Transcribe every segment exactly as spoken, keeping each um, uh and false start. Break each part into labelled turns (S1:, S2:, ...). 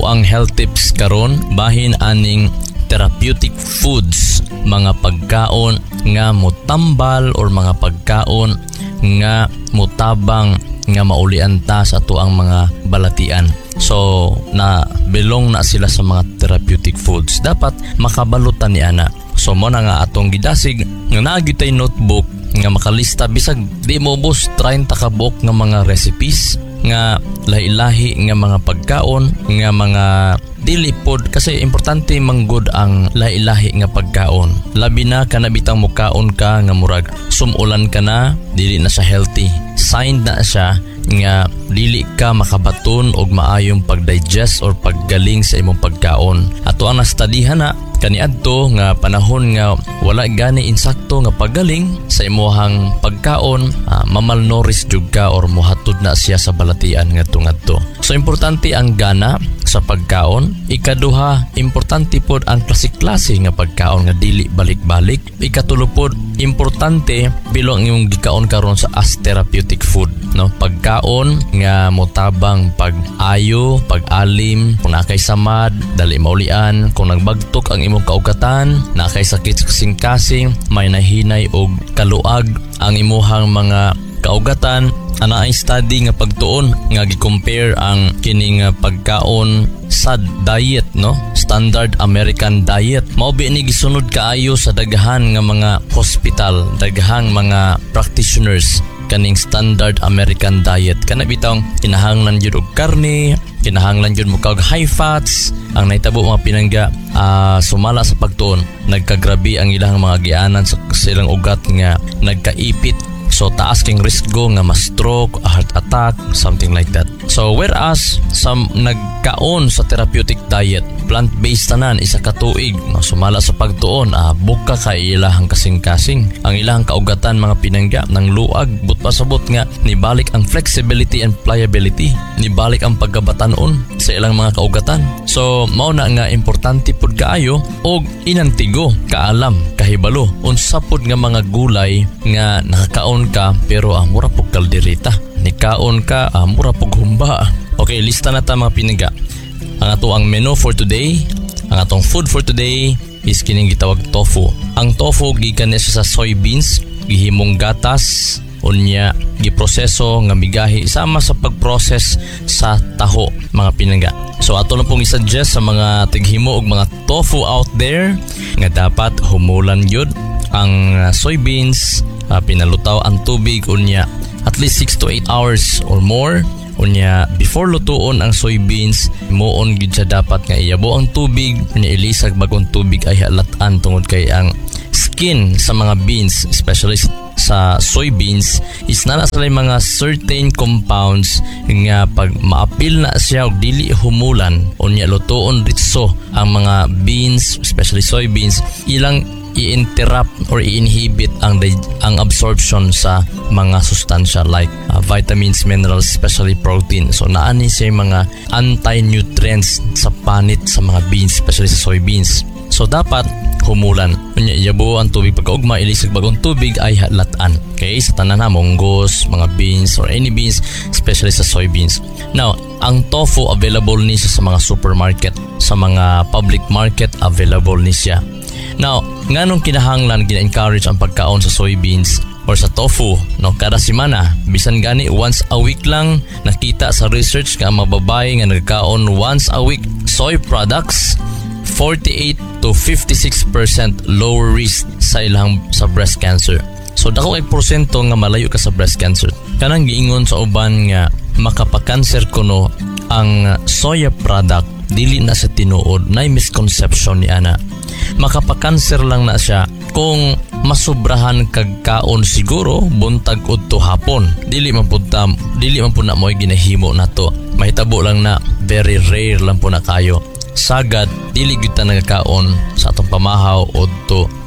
S1: ang health tips karon bahin aning therapeutic foods, mga pagkaon nga mutambal or mga pagkaon nga mutabang nga maulian ta sa ato ang mga balatian. So na belong na sila sa mga therapeutic foods. Dapat makabalutan ni ana. So mo na nga atong gidasig nga naagitay notebook nga makalista bisag di mo bus thirty ka buok nga mga recipes nga lahi-lahi nga mga pagkaon nga mga dili pod, kasi importante manggod ang lahi-lahi nga pagkaon. Labi na kanabitang mukaon ka nga murag sumulan ka na, dili na siya healthy. Sign na siya nga dili ka makabaton og maayong pagdigest or paggaling sa imong pagkaon. Ato ang nastudihan na kaniadto nga panahon nga wala gani insakto nga paggaling sa imong pagkaon, uh, mamalnourished jud ka or muhatod na siya sa balatian ngadto ngadto. So importante ang gana sa pagkaon. Ikaduha, importante pod ang klase-klase nga pagkaon nga dili balik-balik. Ikatulo pod, importante bilong yung gikaon karon sa as therapeutic food, no? Pagkaon nga motabang pag-ayo, pag-alim, kung nakay samad, dali maulian, kung nagbagtok ang imong kaugatan, nakay sakit sa kasing-kasing, may nahinay og kaluag ang imuhang mga kaugatan. Ana ay study nga pagtuon nga gi-compare ang kining pagkaon sa diet, no? Standard American diet. Mao bi ni gisunod kaayo sa daghan nga mga hospital, daghang mga practitioners kaning Standard American diet. Kana bitong kinahanglan jud og karne, kinahanglan jud mo kag high fats. Ang naitabo mga pinangga uh, sumala sa pagtuon, nagkagrabe ang ilang mga gianan sa silang ugat nga nagkaipit. So taas king risk go nga ma-stroke, heart attack, something like that. So whereas sa nagkaon sa therapeutic diet, plant-based tanan isa ka tuig, no, sumala sa pagtuon, ah, buka kay ilahang kasing-kasing. Ang ilahang kaugatan mga pinangga ng luag, but pasabot nga nibalik ang flexibility and pliability, nibalik ang pagkabatanon sa ilang mga kaugatan. So mao na nga importante pud kaayo og inantigo, kaalam, kahibalo unsa pud nga mga gulay nga nakakaon ka pero ah, mura pug kaldereta, nikaon ka ah, mura pug humba. Okay, lista na ta mga pinangga. Ang ato ang menu for today, ang atong food for today is kining gitawag tofu. Ang tofu gikan siya sa soybeans, gihimong gatas, unya giproseso nga migahi sama sa pagprocess sa taho mga pinangga. So ato lang pong i-suggest sa mga tighimo og mga tofu out there nga dapat humulan yun ang soybeans, uh, pinalutaw ang tubig unya at least six to eight hours or more. Unya before lutuon ang soybeans, moon gid siya dapat nga iyabo ang tubig, unya ilisag bagong tubig ay halatan tungod kay ang skin sa mga beans, especially sa soybeans, is na sa mga certain compounds nga pag maapil na siya og dili humulan, unya lutuon ritso ang mga beans, especially soybeans, ilang i-interrupt or i-inhibit ang ang absorption sa mga sustansya like uh, vitamins, minerals, especially protein. So naani siya mga anti-nutrients sa panit sa mga beans, especially sa soybeans. So dapat humulan. Unya iyabo ang tubig pagkaugma, ilisag bagong tubig ay halatan. Okay, sa tanan na munggos, mga beans or any beans, especially sa soybeans. Now, ang tofu available ni siya sa mga supermarket, sa mga public market available ni siya. Now, nganong kinahanglan gina-encourage ang pagkaon sa soybeans or sa tofu, no? Kada semana, bisan gani once a week lang. Nakita sa research nga ang mga babae nga nagkaon once a week soy products, forty-eight to fifty-six percent lower risk sa ilang sa breast cancer. So dako kay porsyento nga malayo ka sa breast cancer. Kanang giingon sa uban nga makapakanser kuno ang soya product, dili na sa tinuod, na misconception ni ana. Makapakanser lang na siya kung masubrahan kag kaon siguro buntag udto hapon. Dili man pud tam, dili man pud na moy ginahimo nato. Mahitabo lang na very rare lang po na kayo. Sagad dili gyud ta nagakaon sa atong pamahaw udto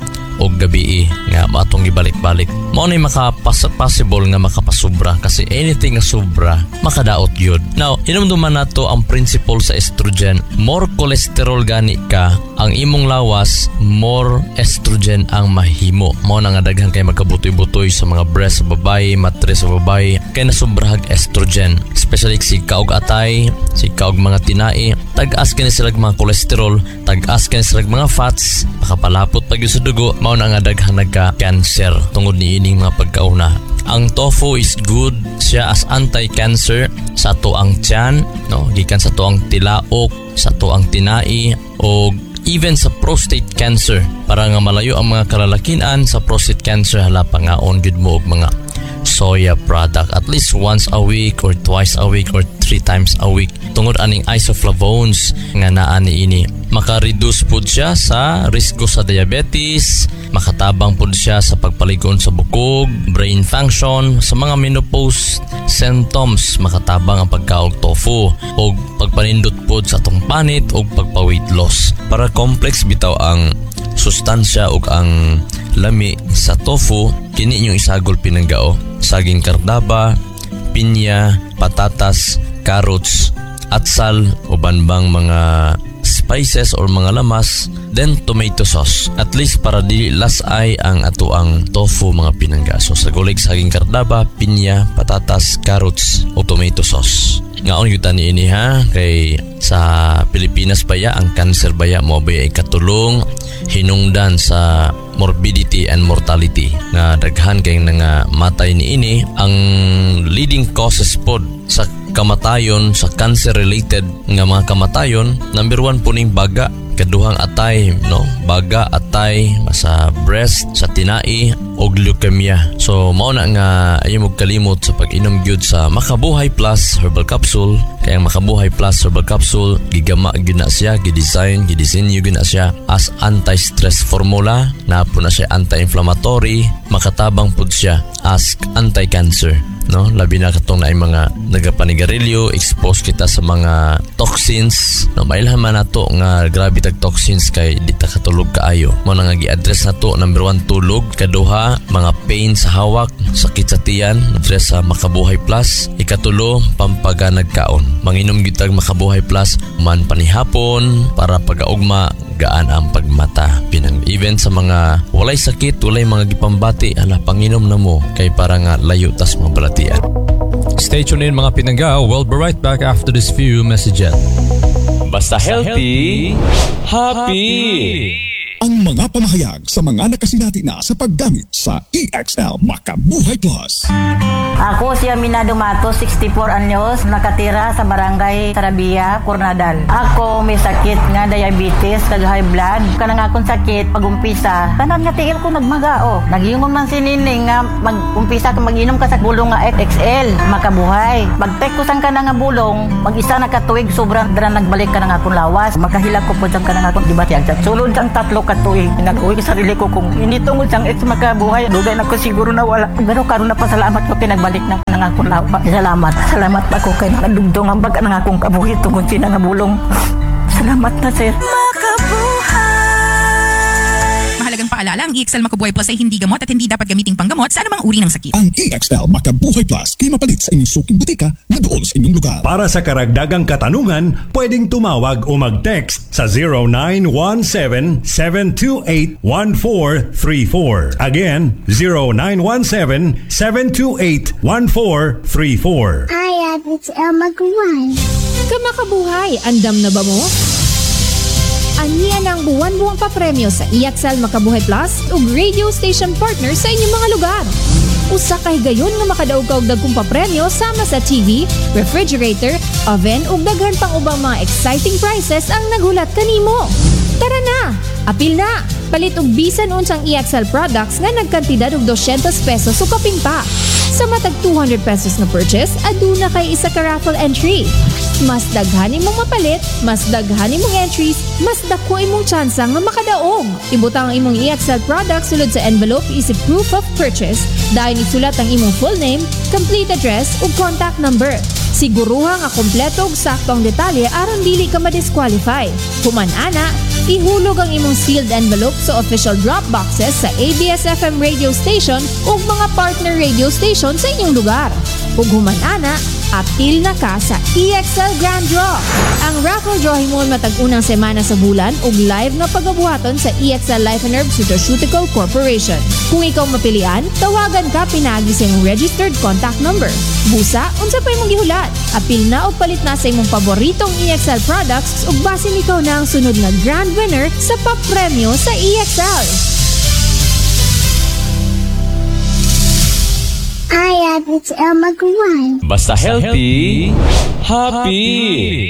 S1: o gabi nga matong gibalik-balik. Mao ni makapas possible nga makapasubra kasi anything nga sobra makadaot yun. Now, hinumduman nato ang principle sa estrogen. More cholesterol gani ka, ang imong lawas, more estrogen ang mahimo. Mao na nga daghan kay magkabutoy-butoy sa mga breast sa babae, matres sa babae, kay nasubrahag estrogen. Especially si kaog atay, si kaog mga tinai, tag-as kini sila mga cholesterol, tag-as kini sila mga fats, makapalapot pag sa dugo, mao na nga daghang nagka-cancer tungod ni ining mga pagkauna. Ang tofu is good siya as anti-cancer sa tuang tiyan, no, gikan sa tuang tilaok, sa tuang tinai, o even sa prostate cancer. Para nga malayo ang mga kalalakinan sa prostate cancer, hala pangaon gud mo og mga soya product at least once a week or twice a week or three times a week tungod aning isoflavones nga naa niini. Maka-reduce pud siya sa risgo sa diabetes, makatabang pud siya sa pagpaligon sa bukog, brain function, sa mga menopause symptoms, makatabang ang pagkaog tofu o pagpanindot pud sa atong panit o pagpa-weight loss. Para complex bitaw ang sustansya o ang lami sa tofu, kini inyong isagol pinanggao. Saging kardaba, pinya, patatas, carrots, atsal, o banbang mga spices or mga lamas, then tomato sauce. At least para dili lasay ang ato ang tofu mga pinangga. So sagulig saging kardaba, pinya, patatas, carrots, o tomato sauce. Ngaon yuta ni ini ha, kay sa Pilipinas baya ang cancer baya mo baya ay katulong hinungdan sa morbidity and mortality nga daghan kay nga matay ni ini. Ang leading causes pod sa kamatayon sa cancer related nga mga kamatayon, number one po ning baga, kaduhang atay, no, baga, atay sa breast, sa tinai og leukemia. So mao na nga ayo mo kalimot sa pag-inom gyud sa Makabuhay Plus Herbal Capsule. Kaya ang Makabuhay Plus Herbal Capsule gigama gyud na siya, gidesign, gidisenyo gyud na siya as anti-stress formula, na po na siya anti-inflammatory, makatabang pud siya as anti-cancer, no, labi na katong na mga nagapanigarilyo, expose kita sa mga toxins, no, mailhan man nato nga grabe tag toxins kay di ta katulog kaayo. Mo na nga gi-address nato, number one tulog, kaduha mga pain sa hawak, sakit sa tiyan, address sa Makabuhay Plus, ikatulo pampaganag kaon. Manginom gyud tag Makabuhay Plus man panihapon para pagaugma gaan ang pagmata. Pinang even sa mga walay sakit, walay mga gipambati, ala panginom na mo kay para nga layo tas mabalatian.
S2: Stay tuned in mga pinangga. We'll be right back after this few messages.
S1: Basta healthy, happy!
S3: Ang mga pamahayag sa mga nakasinati na sa paggamit sa E X L Makabuhay Plus.
S4: Ako si Amina Dumato, sixty-four anyos, nakatira sa Barangay Sarabia, Coronadal. Ako may sakit nga diabetes, kag high blood. Kanang akong sakit pag-umpisa, kanan nga tiil ko nagmagao. Nagyingon man si Nining nga mag-umpisa ka mag-inom ka sa bulong nga X L Makabuhay. Pag-take ko sang kanang nga bulong, mag-isa na katuig sobrang dra nagbalik ka na akong lawas. Makahilak ko po sang kanang akong dibatyag. Sulod sang tatlo katuig, nag-uwi sa sarili ko kung hindi tungod sang X Makabuhay. Dugay na ko siguro na wala. Pero karon na pasalamat ko pinagbalik na nang akong lawa. Salamat. Salamat pa ko kay nakadugdong ang baga ng akong kabuhi tungod sina nga bulong. Salamat na, sir.
S5: Mahalagang paalala, ang E X L Makabuhay Plus ay hindi gamot at hindi dapat gamiting panggamot sa anumang uri ng sakit.
S3: Ang E X L Makabuhay Plus kay mapalit sa inyong suking butika na doon sa inyong lugar.
S6: Para sa karagdagang katanungan, pwedeng tumawag o mag-text sa zero nine one seven, seven two eight, one four three four. Again, zero nine one seven, seven two eight, one four three four.
S7: Hi, it's El Makabuhay.
S8: Kamakabuhay, andam na ba mo? Aniya ng buwan-buwang papremyo sa E X L Makabuhay Plus ug radio station partner sa inyong mga lugar. Usa kay gayon nga makadaog ka og dagkong papremyo sama sa T V, refrigerator, oven ug daghan pang ubang mga exciting prizes ang naghulat kanimo. Tara na! Apil na! Palit og bisan unsang E X L products nga nagkantidad og two hundred pesos o kapin pa. Sa matag two hundred pesos na purchase, aduna kay isa ka raffle entry. Mas daghan imong mapalit, mas daghan imong entries, mas dako imong tsansa nga makadaog. Ibutang ang imong E X L products sulod sa envelope isip proof of purchase. Dahil isulat ang imong full name, complete address ug contact number. Siguruha nga kompleto ug sakto ang detalye aron dili ka ma-disqualify. Human ana, ihulog ang imong sealed envelope sa official drop boxes sa A B S F M radio station ug mga partner radio station sa inyong lugar. Ug human ana, apil na ka sa E X L Grand Draw. Ang raffle draw himon matag unang semana sa bulan ug live nga pagabuhaton sa E X L Life and Herb Nutraceutical Corporation. Kung ikaw mapilian, tawagan ka pinaagi sa imong registered contact number. Busa, unsa pa imong gihulat? Apil na og palit na sa imong paboritong E X L products ug basin ikaw na ang sunod na grand winner sa papremyo sa E X L.
S7: I have X L Magwan.
S2: Basta healthy, happy.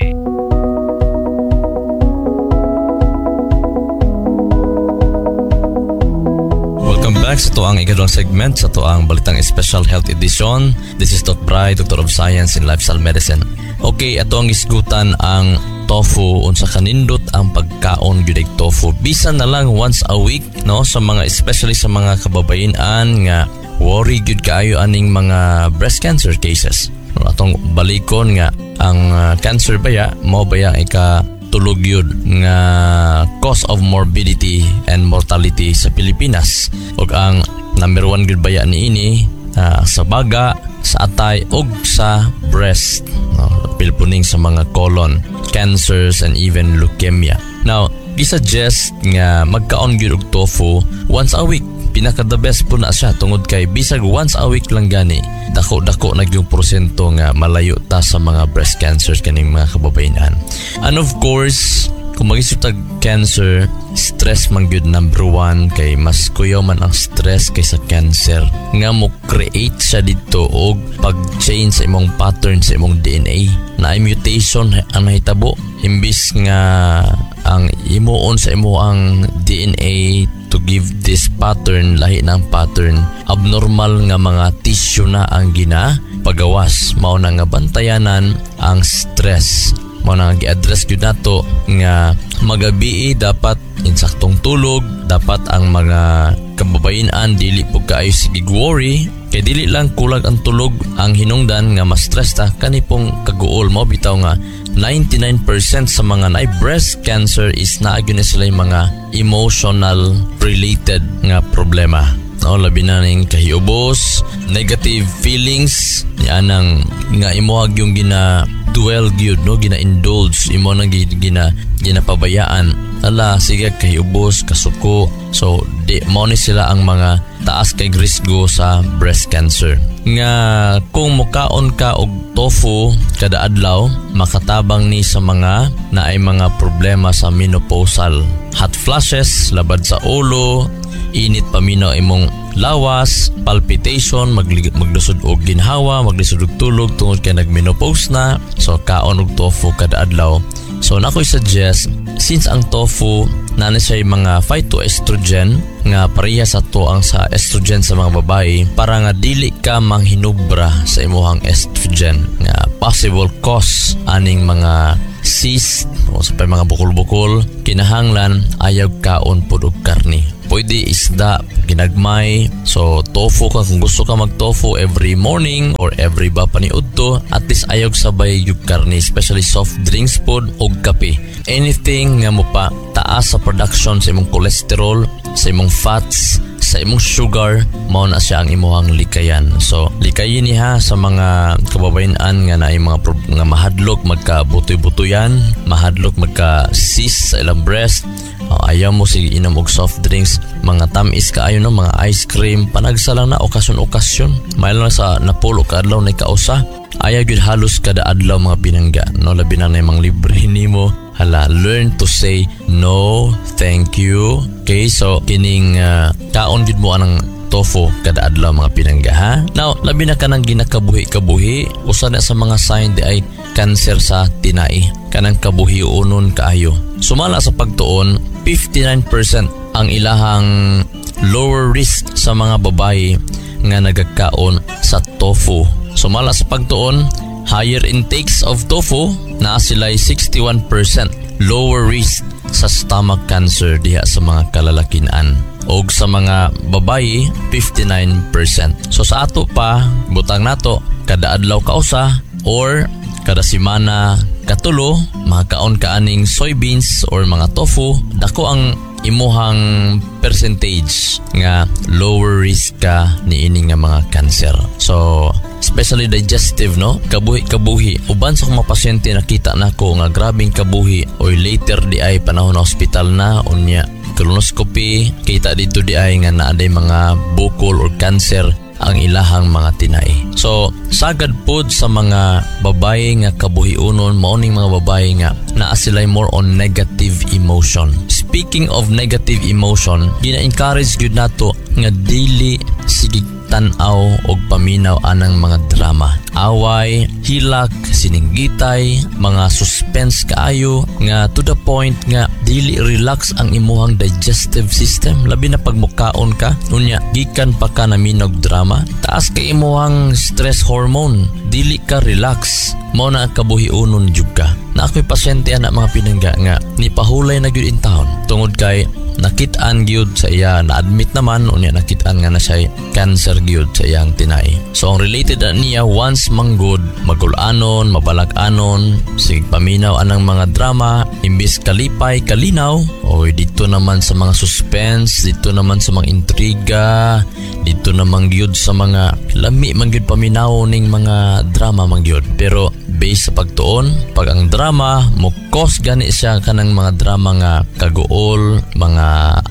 S2: Welcome back sa tuang ikadwang segment sa tuang Balitang Special Health Edition. This is Doc Bry, Doctor of Science in Lifestyle Medicine. Okay, ato ang isgutan ang tofu. Unsa kanindot ang pagkaon gyud tofu. Bisan na lang once a week, no, sa mga especially sa mga kababayen-an nga worry gyud kaayo aning mga breast cancer cases. Atong balikon nga ang uh, cancer baya mao baya ika tulog yun nga cause of morbidity and mortality sa Pilipinas. Ug ang number one gyud baya niini uh, sa baga, sa atay ug sa breast, no, pilpuning sa mga colon cancers and even leukemia. Now, gisuggest nga magkaon gyud og tofu once a week. Pinaka the best po na siya tungod kay bisag once a week lang gani dako-dako na yung porsyento nga malayo ta sa mga breast cancers kaning mga kababayenan. And of course, kung mag-isip tag cancer, stress man gyud number one kay mas kuyaw man ang stress kaysa cancer nga mo create siya dito og pag-change sa imong pattern sa imong D N A na ay mutation ang nahitabo imbis nga ang imuon sa imo ang D N A to give this pattern, lahi ng pattern, abnormal nga mga tissue na ang gina pagawas. Mao na nga bantayanan ang stress. Mao na nga gi-address gyud nato nga magabi dapat insaktong tulog, dapat ang mga kababayenan dili po kaayo sige worry kay dili lang kulag ang tulog ang hinungdan nga mas stress ta kani pong kaguol. Mao bitaw nga ninety-nine percent sa mga na breast cancer is naagyo na sila yung mga emotional related nga problema. No, labi na ning kahiubos, negative feelings, yan ang nga imuhag yung gina dwell gyud, no, gina indulge, imo nang gina ginapabayaan. Ala, sige kahiubos, kasuko. So, di mo ni sila ang mga taas kay risgo sa breast cancer. Nga kung mukaon ka og tofu kada adlaw, makatabang ni sa mga na ay mga problema sa menopausal. Hot flashes, labad sa ulo, init paminaw imong lawas, palpitation, maglig- maglusod og ginhawa, maglisod og tulog tungod kay nagmenopause na. So kaon og tofu kada adlaw. So na ko'y suggest, since ang tofu na siya mga phytoestrogen nga pareha sa to ang sa estrogen sa mga babae para nga dili ka manghinubra sa imuhang estrogen nga possible cause aning mga cyst o sa mga bukol-bukol, kinahanglan ayaw kaon pud og karne. Pwede isda, ginagmay. So tofu ka kung gusto ka mag-tofu every morning or every ba paniudto, at least ayaw sabay yung karne, especially soft drinks pod o kape. Anything nga mo pa taas sa production sa imong cholesterol, sa imong fats, sa imong sugar, mao na siya ang imuhang likayan. So likayin niha sa mga kababayenan nga naay mga prob- nga mahadlok magka-butoy-butoyan, mahadlok magka-cyst sa ilang breast. Oh, ayaw mo sige inom og soft drinks, mga tamis ka ayo no, mga ice cream, panagsa lang na okasyon-okasyon. May lang sa napulo ka adlaw na kausa. Ayaw gyud halos kada adlaw mga pinangga, no, labi na na mga libre nimo. Hala, learn to say no, thank you. Okay, so kining uh, kaon gyud mo anang tofu kada adlaw mga pinangga, ha. Now, labi na ka nang ginakabuhi-kabuhi, usa na sa mga sign di ay cancer sa tinai, kanang kabuhi-unon kaayo. Sumala sa pagtuon, fifty-nine percent ang ilahang lower risk sa mga babae nga nagakaon sa tofu. Sumala sa pagtuon, higher intakes of tofu na sila'y sixty-one percent lower risk sa stomach cancer diha sa mga kalalakinan. O sa mga babae, fifty-nine percent. So sa ato pa, butang nato, kada adlaw kausa, or kada semana katulo makaon ka aning soybeans or mga tofu, dako ang imuhang percentage nga lower risk ka ni ini nga mga cancer. So especially digestive, no, kabuhi kabuhi uban sa mga pasyente nakita nako nga grabing kabuhi or later di ay panahon na hospital na unya colonoscopy, kita dito di ay nga naaday mga bukol or cancer ang ilahang mga tinai. So sagad pod sa mga babae nga kabuhiunon, maoning mga babae nga naa sila more on negative emotion. Speaking of negative emotion, gina-encourage gyud nato nga dili sige tan-aw og paminaw anang mga drama, away, hilak, sininggitay, mga suspense kaayo nga to the point nga dili relax ang imuhang digestive system, labi na pagmukaon ka unya gikan pa ka na minog drama, taas kay imuhang stress hormone, dili ka relax, mao na kabuhiunon jud ka. Na ako'y pasyente ana mga pinangga nga ni pahulay na gyud in town tungod kay nakit-an gyud sa iya, na-admit naman unya nakit-an nga na siya cancer gyud sa iyang tinai. So ang related na niya once manggod magulanon, mabalag-anon, sig paminaw anang mga drama, imbis kalipay kalinaw, oy dito naman sa mga suspense, dito naman sa mga intriga, dito naman gyud sa mga lami man gyud paminaw ning mga drama man gyud. Pero based sa pagtuon, pag ang drama mo cause gani siya kanang mga drama nga kaguol, mga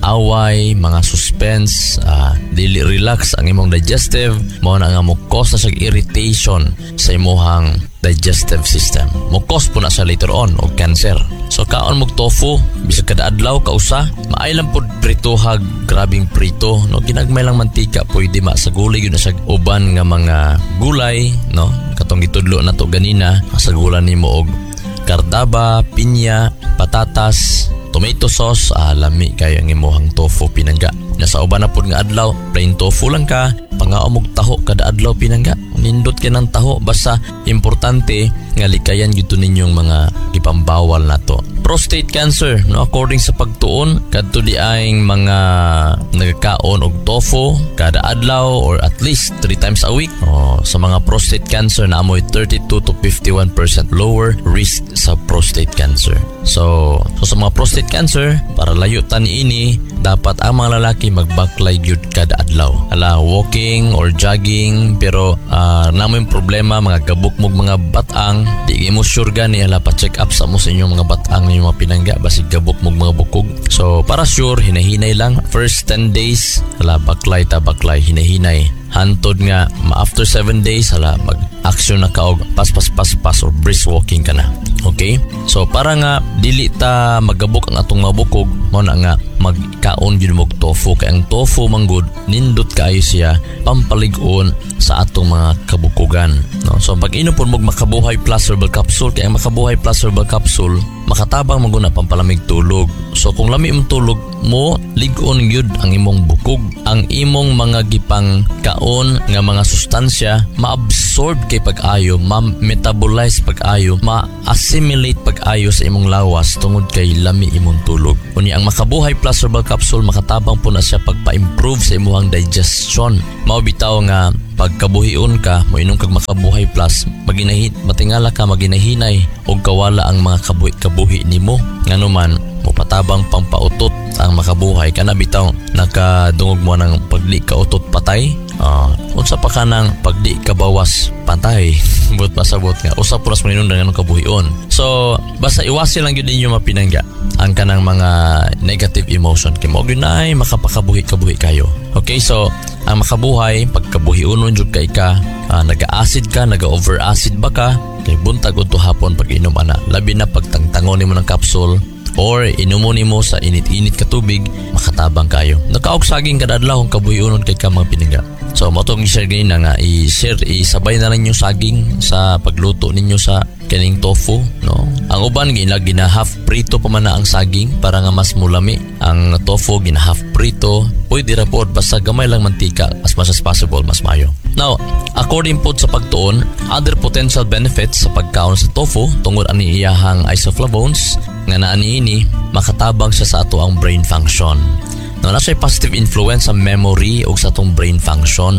S2: away, mga suspense, uh, dili relax ang imong digestive, mao na nga mo cause na siya irritation sa imong digestive system. Mo cause po na siya later on og cancer. So kaon mog tofu, bisag kada adlaw kausa, maay lang pod prituhag, grabing prito, no, ginagmay lang mantika, pwede masagulay gyud na siya uban nga mga gulay, no, katong gitudlo nato ganina, masagulan nimo og kardaba, pinya, patatas, tomato sauce, ah, lami kayo ang imuhang tofu pinangga. Nasa uban na pod nga adlaw, plain tofu lang ka, pangao mog taho kada adlaw pinangga. Nindot ka ng taho, basta importante nga likayan gyud ninyong mga ipambawal nato. Prostate cancer, no, according sa pagtuon, kadto di aing mga nagakaon og tofu kada adlaw or at least three times a week. Oh, sa mga prostate cancer na amoy thirty-two to fifty-one percent lower risk sa prostate cancer. So, so sa mga prostate cancer, para layutan ini, dapat ang mga lalaki magbaklay gyud kada adlaw. Ala, walking or jogging, pero uh, namo yung problema, mga gabok mog mga batang, di mo sure gani, ala pa check up sa mo sa inyong mga batang yung mga pinangga, basig gabok mog mga bukog. So, para sure, hinahinay lang. First ten days, ala, baklay ta baklay, hinahinay. Hantod nga, ma-after seven days, hala, mag-action na ka og pas-pas-pas-pas or brisk walking ka na. Okay? So, para nga, dili ta magabok ang atong mabukog, mo na nga, magkaon yun mog tofu. Kaya ang tofu manggod, nindot kaayo siya, pampalig-on sa atong mga kabukugan. No? So, pag inupon mog Makabuhay Plus Herbal Capsule, kaya ang Makabuhay Plus Herbal Capsule, makatabang maguna pampalamig tulog. So kung lami imong tulog mo, lig-on gyud ang imong bukog. Ang imong mga gipang kaon nga mga sustansya ma-absorb kay pag-ayo, ma-metabolize pag-ayo, ma-assimilate pag-ayo sa imong lawas tungod kay lami imong tulog. Unya ang Makabuhay Plus Herbal Capsule makatabang po na siya pagpa-improve sa imong digestion. Mao bitaw nga pagkabuhion ka, mo inom kag Makabuhay Plus, maginahin, matingala ka, maginahinay og kawala ang mga kabuhi, kabuhi nimo. Ngano man, mo patabang pampautot ang makabuhay kana bitaw nakadungog mo ng pagdi ka utot patay. Uh, unsa pa ka ng pagdi ka bawas patay. But pasabot nga usa puras mo inom ng kabuhion. So basta iwasin lang gyud ninyo mapinangga ang kanang mga negative emotion kay mo gyud nay makapakabuhi-kabuhi kayo. Okay, so ang makabuhay pagkabuhiunon jud kay ka, uh, naga-acid ka, naga-over-acid ba ka, kay buntag udto hapon pag inom ana, labi na pagtangtangon nimo ng capsule or inumo nimo sa init-init ka tubig, makatabang kayo. Nakaog saging kada adlaw ang kabuhiunon kay ka mga pinangga. So mo tong i-share ganina nga i-share isabay na lang yung saging sa pagluto ninyo sa kaning tofu, no? Ang uban gina gina half prito pa man na ang saging para nga mas mulami. Ang tofu gina half prito, pwede ra pod basta gamay lang mantika, as much as possible mas mayo. Now, according po sa pagtuon, other potential benefits sa pagkaon sa tofu tungod ani iyahang isoflavones nga naa niini makatabang siya sa ato ang brain function. No, nasa positive influence sa memory o sa atong brain function,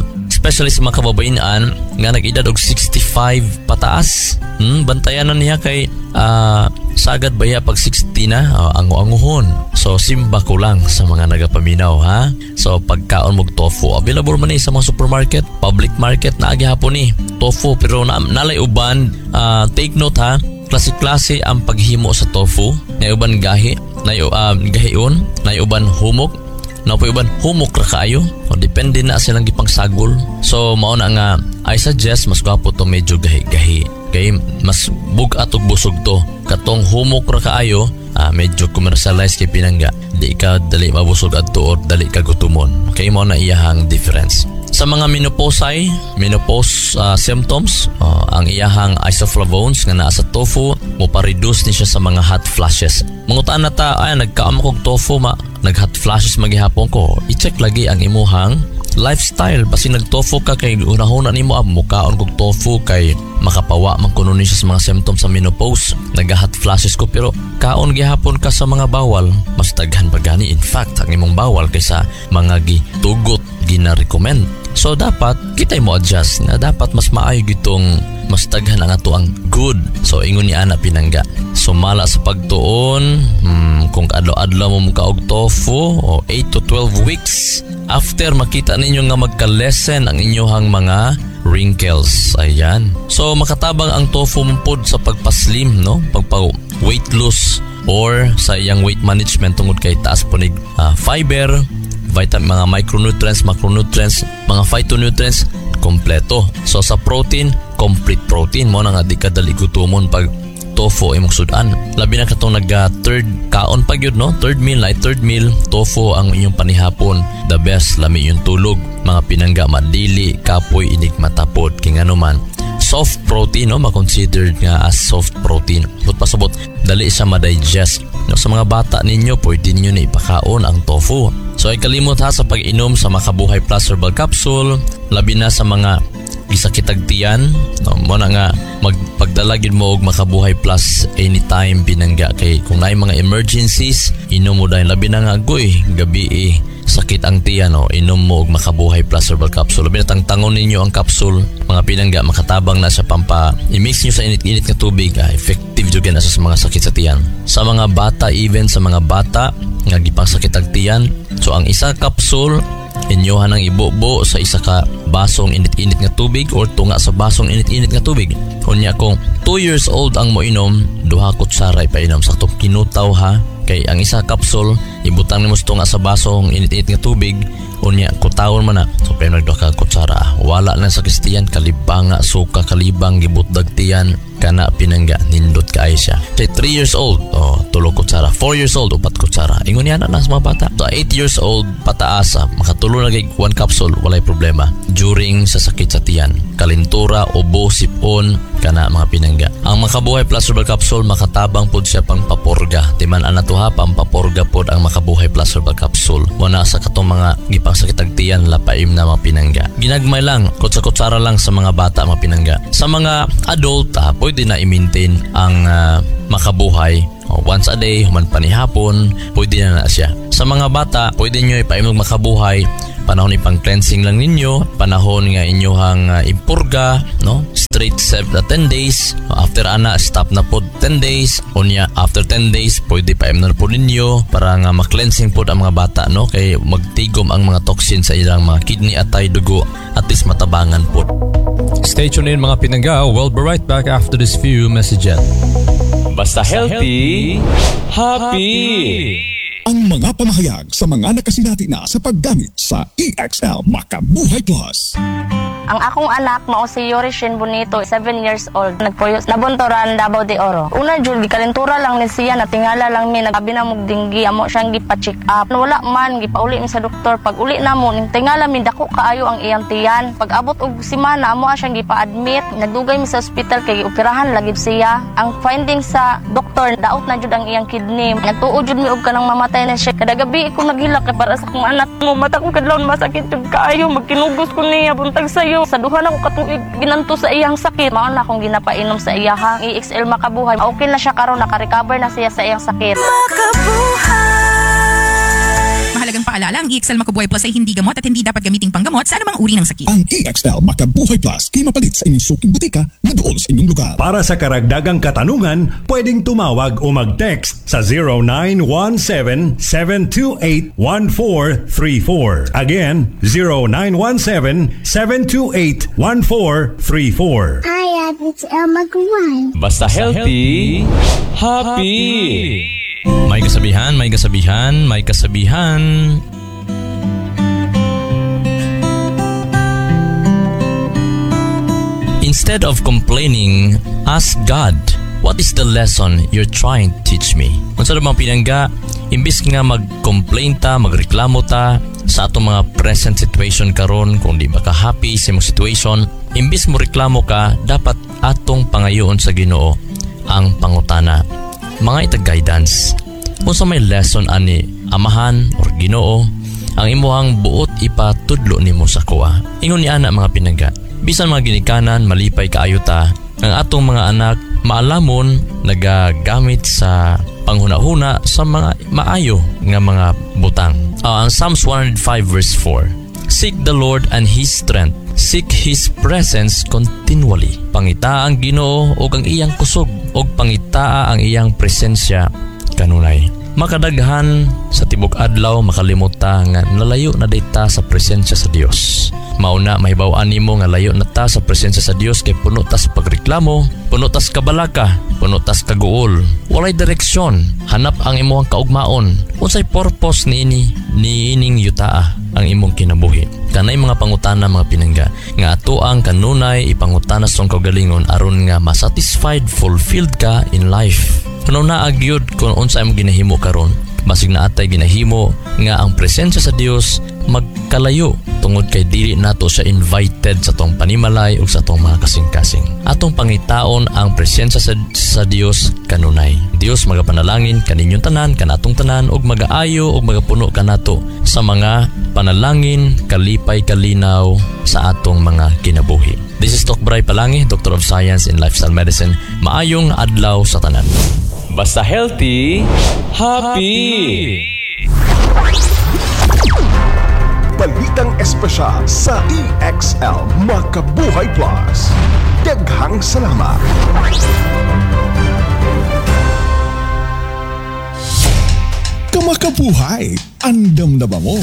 S2: especially sa mga kababainan nga nag-edad og sixty-five pataas. Hmm, bantayan na niya kay uh, sagad baya pag sixty na, uh, ango-anguhon. So simba ko lang sa mga nagapaminaw ha. So pagkaon mog tofu, available man ni sa mga supermarket, public market na agi hapon ni tofu, pero na, nalay uban, uh, take note ha, klase-klase ang paghimo sa tofu. Nay uban gahi, nay uh, gahion, nay uban humok, na po uban humok ra kaayo. O depende na silang gipang sagol. So mao na nga I suggest mas gwapo to medyo gahi-gahi. Kay mas bugat ug busog to. Katong humok ra kaayo, ah, medyo commercialized kay pinangga. Di ka dali mabusog adto or dali ka gutumon. Kay mao na iyahang difference. Sa mga menopause, menopause uh, symptoms, uh, ang iyahang isoflavones nga naa sa tofu mo pa-reduce ni siya sa mga hot flashes. Mangutaan na ta, ay nagkaam kog tofu ma, nag-hot flashes magihapon ko. I-check lagi ang imuhang lifestyle. Basi nag-tofu ka kay unahuna nimo ab mukaon kog tofu kay makapawa man kuno ni siya sa mga symptoms sa menopause. Nag-hot flashes ko pero kaon gihapon ka sa mga bawal, mas daghan pa gani in fact ang imong bawal kaysa mga gitugot gina-recommend. So dapat kitay mo adjust na dapat mas maayo gitong mas daghan ang ato ang good. So ingon ni ana pinangga. So mala sa pagtuon, hmm, kung adlaw-adlaw mo mukaog tofu o eight to twelve weeks after makita ninyo nga magka-lessen ang inyohang mga wrinkles. Ayan. So makatabang ang tofu mo pod sa pagpaslim, no? Pagpa weight loss or sa iyang weight management tungod kay taas punig uh, fiber, vitamin, mga micronutrients, macronutrients, mga phytonutrients, kompleto. So sa protein, complete protein mo na nga di ka dali gutumon pag tofu imong sudan. Labi na katong nag uh, third kaon pag yun, no? Third meal, like third meal, tofu ang inyong panihapon. The best, lami yung tulog. Mga pinangga, madili, kapoy, inig matapod. Kaya nga naman, soft protein, no? Ma-considered nga as soft protein. But pasabot, dali siya ma-digest. No, sa mga bata ninyo, pwede ninyo na ipakaon ang tofu. So ay kalimot ha sa pag-inom sa Makabuhay Plus Herbal Capsule, labi na sa mga gisakitag tiyan, no, mo na nga magpagdalagin mo og Makabuhay Plus anytime pinangga kay kung naay mga emergencies, inom mo dahil labi na nga goy gabi eh, sakit ang tiyan, no, inom mo og Makabuhay Plus Herbal Capsule. Labi na tangtangon ninyo ang capsule, mga pinangga, makatabang na sa pampa i-mix nyo sa init-init na tubig, ah, effective jud na sa mga sakit sa tiyan. Sa mga bata, even sa mga bata nga gipang sakit ang tiyan, so ang isa capsule inyohan ang ibubo sa isa ka basong init-init nga tubig or tunga sa basong init-init nga tubig. Kunya kung two years old ang mo inom, duha kutsara ipainom sakto kinutaw ha. Kay ang isa capsule ibutang nimo sa tunga sa basong init-init nga tubig, unya kutawon man na. So pero duha ka kutsara. Wala na sa kistiyan, kalibanga, suka, kalibang gibutdag tiyan, kana pinangga nindot kaay siya. Kay three years old, oh, tulo kutsara. four years old, upat kutsara. Ingon yan na sa mga bata. So eight years old pataas, makatulo na kay one capsule, walay problema. During sa sakit sa tiyan, kalintura, ubo, sipon, kana mga pinangga. Ang Makabuhay Plus Herbal Capsule makatabang pod siya pang paporga. Timan ana to ha, pang paporga pod ang Makabuhay Plus Herbal Capsule. Wala sa katong mga gipang sakit ang tiyan, lapaim na mga pinangga. Ginagmay lang, kutsa-kutsara lang sa mga bata mga pinangga. Sa mga adult, ha, pwede na i-maintain ang uh, Makabuhay. O, once a day, human panihapon, pwede na na siya. Sa mga bata, pwede nyo ipaimog Makabuhay. Panahon ipang cleansing lang ninyo, panahon nga inyohang uh, impurga, no? Straight seven to ten days. After ana, stop na po ten days. Unya, after ten days, pwede paimog na po ninyo para nga ma-cleansing po ang mga bata, no? Kay magtigom ang mga toxin sa ilang mga kidney at tay dugo, at least matabangan po.
S9: Stay tuned in mga pinangga. We'll be right back after this few messages.
S10: Basta healthy, happy!
S3: Ang mga pamahayag sa mga nakasinati na sa paggamit sa E X L Makabuhay Plus.
S11: Ang akong anak mao si Yorishin Bonito, seven years old. Nagpuyo nabuntoran Davao de Oro. Una jud gikalentura lang ni siya, natingala lang mi, nagabi na mog dinggi, amo siyang gipa-check up. Wala man gipauli mi sa doktor. Pag uli na mo, ning tingala mi dako kaayo ang iyang tiyan. Pag abot og semana amo siyang gipa-admit. Nagdugay mi sa ospital kay operahan lagi siya. Ang finding sa doktor, daot na jud ang iyang kidney. Nagtuo jud mi og kanang mamatay na siya. Kada gabi ko naghilak kay para sa akong anak mo. Mata ko kadlawon masakit jud kaayo, magkinugos ko niya buntag sayo. Sa duha na ko katuig ginanto sa iyang sakit, mao na akong ginapainom sa iyahang E X L Makabuhay. Okay na siya karon, naka-recover na siya sa iyang sakit.
S5: Makabuhay. Mahalagang pa paalala, ang E X L Makabuhay Plus ay hindi gamot at hindi dapat gamiting panggamot sa anumang uri ng sakit.
S3: Ang E X L Makabuhay Plus kay mapalit sa inyong suking butika na doon sa inyong lugar.
S6: Para sa karagdagang katanungan, pwedeng tumawag o mag-text sa zero nine one seven, seven two eight, one four three four. Again, zero nine one seven, seven two eight, one four three four.
S7: Hi, it's El Maguay.
S10: Basta healthy, happy.
S2: May kasabihan, may kasabihan, may kasabihan. Instead of complaining, ask God, what is the lesson you're trying to teach me? Kung sa bang pinangga, imbis nga mag-complain ta, magreklamo ta sa atong mga present situation karon, kung di ba ka happy sa imong situation, imbis mo reklamo ka, dapat atong pangayoon sa Ginoo ang pangutana. Mga ita guidance. Kung sa may lesson ani Amahan or Ginoo, ang imuhang buot ipatudlo nimo sa kuha. Ingon ni ana mga pinangga, bisan mga ginikanan malipay kaayo ta, ang atong mga anak maalamon nagagamit sa panghuna-huna sa mga maayo nga mga butang. Uh, ang Psalms one oh five verse four, seek the Lord and His strength, seek His presence continually. Pangitaa ang Ginoo og ang iyang kusog, og pangitaa ang iyang presensya kanunay. Makadaghan sa tibok adlaw makalimot ta nga nalayo na dayta sa presensya sa Dios. Mauna mahibaw-an nimo nga layo na ta sa presensya sa Dios kay puno tas pagreklamo, puno tas kabalaka, puno tas kaguol. Walay direksyon, hanap ang imong kaugmaon. Unsay purpose niini niining yutaa ang imong kinabuhi. Kanay mga pangutana mga pinangga nga ato ang kanunay ipangutana sa kaugalingon aron nga masatisfied, fulfilled ka in life. Kuno na agyud kung unsa imong ginahimo karon, basig na atay ginahimo nga ang presensya sa Dios magkalayo tungod kay dili nato siya invited sa tong panimalay ug sa tong mga kasing-kasing. Atong pangitaon ang presensya sa, sa Dios kanunay. Dios magapanalangin kaninyong tanan, kanatong tanan ug magaayo ug magapuno kanato sa mga panalangin kalipay kalinaw sa atong mga kinabuhi. This is Doc Bray Palangi, Doctor of Science in Lifestyle Medicine. Maayong adlaw sa tanan.
S10: Basta healthy, happy.
S3: Balitang espesyal sa E X L Makabuhay Plus. Daghang salamat. Kamakabuhay, andam na ba mo?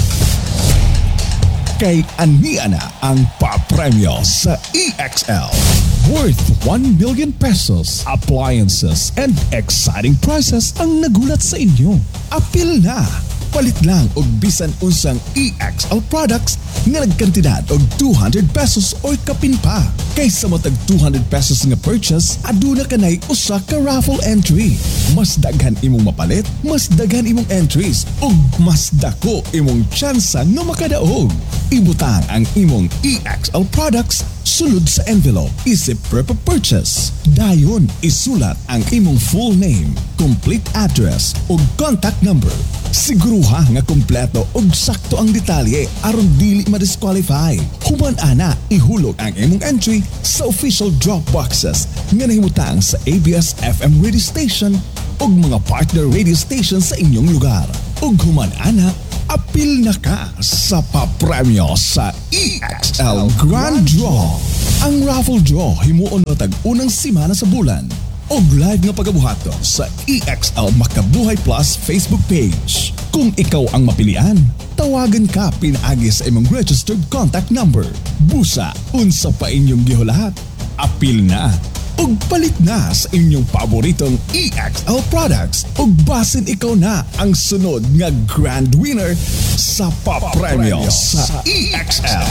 S3: Kay ania na ang papremyo sa E X L. Worth one million pesos, appliances, and exciting prizes ang nagulat sa inyo. Apil na! Palit lang og bisan unsang E X L products nga nagkantidad og two hundred pesos or kapin pa. Kaysa mo tag two hundred pesos nga purchase, aduna kanay usa ka raffle entry. Mas daghan imong mapalit, mas daghan imong entries, ug mas dako imong tsansa nga makadaog. Ibutang ang imong E X L products sulod sa envelope, isip per purchase. Dayon, isulat ang imong full name, complete address, ug contact number. Siguruha nga kompleto ug sakto ang detalye aron dili ma-disqualify. Human ana, ihulog ang imong entry sa official drop boxes nga nahimutang sa A B S F M radio station ug mga partner radio station sa inyong lugar. Ug human ana, apil na ka sa papremyo sa E X L Grand Draw. Ang raffle draw himuon na tag-unang simana sa bulan. Og live nga pagabuhato sa E X L Makabuhay Plus Facebook page. Kung ikaw ang mapilian, tawagan ka pinaagi sa imong registered contact number. Busa, unsa pa inyong gihulahat. Apil na ug palit na sa inyong paboritong E X L products ug basin ikaw na ang sunod nga grand winner sa papremyo sa E X L.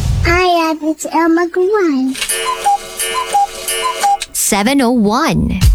S7: Hi, it's El Maguay.
S12: seven oh one